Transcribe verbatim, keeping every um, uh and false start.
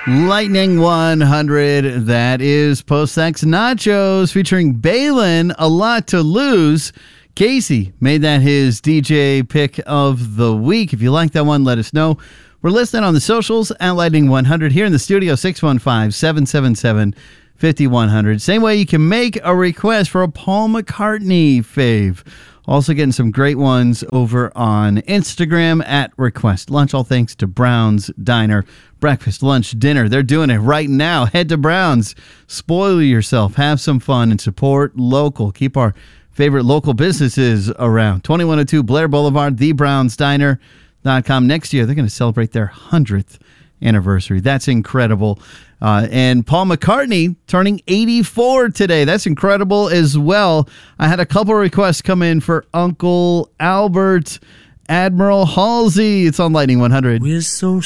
Lightning one hundred, that is Post-Sex Nachos featuring Balin, A Lot to Lose. Casey made that his D J pick of the week. If you like that one, let us know. We're listening on the socials at Lightning one hundred. Here in the studio, six one five, seven seven seven, five one zero zero. Same way you can make a request for a Paul McCartney fave. Also getting some great ones over on Instagram at Request Lunch. All thanks to Brown's Diner. Breakfast, lunch, dinner. They're doing it right now. Head to Brown's. Spoil yourself. Have some fun and support local. Keep our favorite local businesses around. twenty-one oh two Blair Boulevard, the browns diner dot com. Next year, they're going to celebrate their one hundredth anniversary. That's incredible. Uh, and Paul McCartney turning eighty-four today. That's incredible as well. I had a couple requests come in for Uncle Albert, Admiral Halsey. It's on Lightning one hundred. We're so